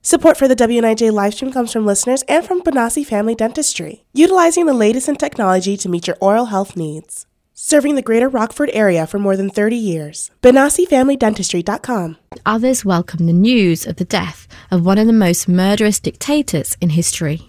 Support for the WNIJ livestream comes from listeners and from Benassi Family Dentistry, utilizing the latest in technology to meet your oral health needs. Serving the greater Rockford area for more than 30 years. BenassiFamilyDentistry.com. Others welcome the news of the death of one of the most murderous dictators in history.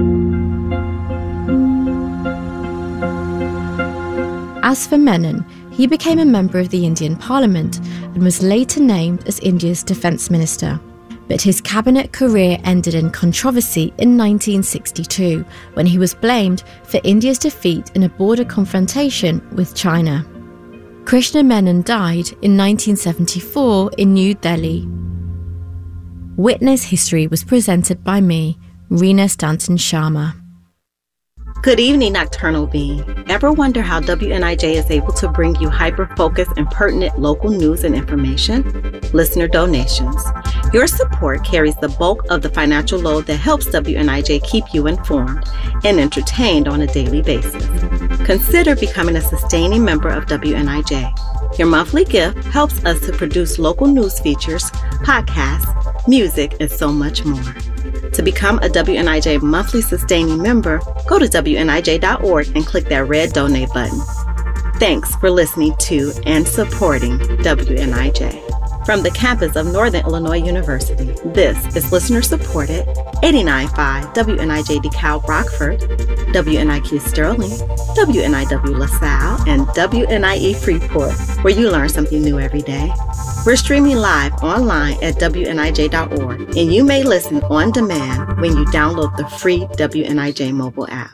As for Menon, he became a member of the Indian Parliament and was later named as India's Defence Minister. But his cabinet career ended in controversy in 1962 when he was blamed for India's defeat in a border confrontation with China. Krishna Menon died in 1974 in New Delhi. Witness History was presented by me, Reena Stanton Sharma. Good evening, Nocturnal Being. Ever wonder how WNIJ is able to bring you hyper-focused and pertinent local news and information? Listener donations. Your support carries the bulk of the financial load that helps WNIJ keep you informed and entertained on a daily basis. Consider becoming a sustaining member of WNIJ. Your monthly gift helps us to produce local news features, podcasts, music, and so much more. To become a WNIJ monthly sustaining member, go to WNIJ.org and click that red donate button. Thanks for listening to and supporting WNIJ. From the campus of Northern Illinois University, this is listener-supported 89.5 WNIJ DeKalb Rockford, WNIQ Sterling, WNIW LaSalle, and WNIE Freeport, where you learn something new every day. We're streaming live online at WNIJ.org, and you may listen on demand when you download the free WNIJ mobile app.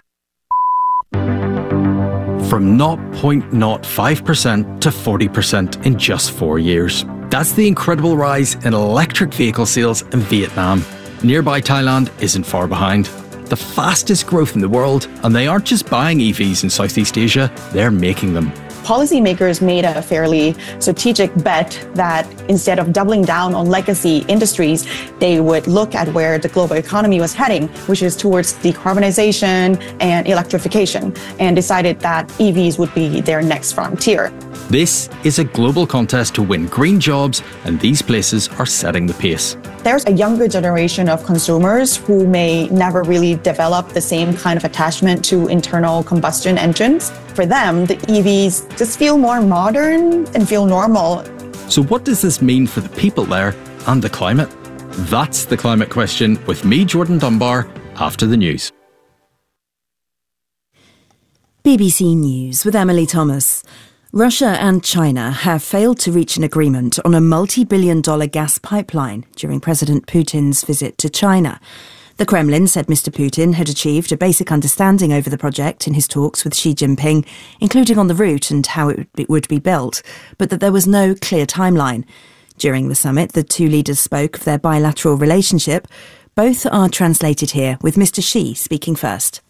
From 0.05% to 40% in just 4 years. That's the incredible rise in electric vehicle sales in Vietnam. Nearby Thailand isn't far behind. The fastest growth in the world, and they aren't just buying EVs in Southeast Asia, they're making them. Policymakers made a fairly strategic bet that instead of doubling down on legacy industries, they would look at where the global economy was heading, which is towards decarbonization and electrification, and decided that EVs would be their next frontier. This is a global contest to win green jobs, and these places are setting the pace. There's a younger generation of consumers who may never really develop the same kind of attachment to internal combustion engines. For them, the EVs just feel more modern and feel normal. So what does this mean for the people there and the climate? That's the Climate Question with me, Jordan Dunbar, after the news. BBC News with Emily Thomas. Russia and China have failed to reach an agreement on a multi-billion-dollar gas pipeline during President Putin's visit to China. The Kremlin said Mr. Putin had achieved a basic understanding over the project in his talks with Xi Jinping, including on the route and how it would be built, but that there was no clear timeline. During the summit, the two leaders spoke of their bilateral relationship. Both are translated here, with Mr. Xi speaking first.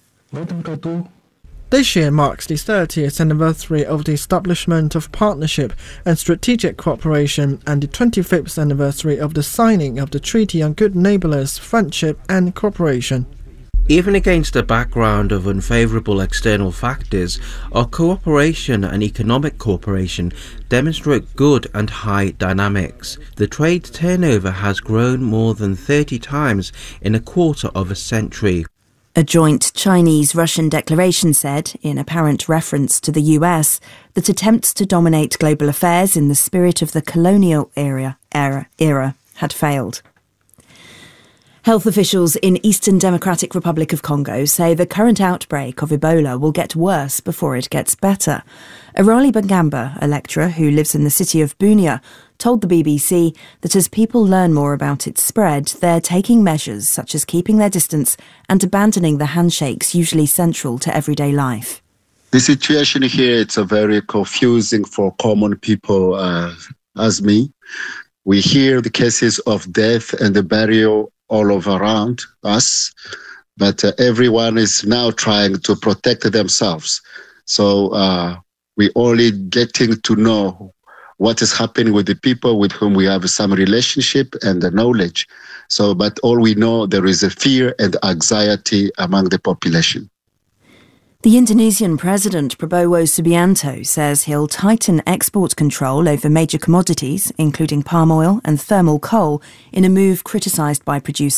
This year marks the 30th anniversary of the establishment of partnership and strategic cooperation and the 25th anniversary of the signing of the Treaty on Good Neighbourliness, Friendship and Cooperation. Even against a background of unfavourable external factors, our cooperation and economic cooperation demonstrate good and high dynamics. The trade turnover has grown more than 30 times in a quarter of a century. A joint Chinese-Russian declaration said, in apparent reference to the US, that attempts to dominate global affairs in the spirit of the colonial era had failed. Health officials in Eastern Democratic Republic of Congo say the current outbreak of Ebola will get worse before it gets better. Arali Bagamba, a lecturer who lives in the city of Bunia, told the BBC that as people learn more about its spread, they're taking measures such as keeping their distance and abandoning the handshakes usually central to everyday life. The situation here, it's a very confusing for common people as me. We hear the cases of death and the burial all over around us, but everyone is now trying to protect themselves. So we're only getting to know what is happening with the people with whom we have some relationship and the knowledge. So, but all we know, there is a fear and anxiety among the population. The Indonesian President Prabowo Subianto says he'll tighten export control over major commodities, including palm oil and thermal coal, in a move criticised by producers.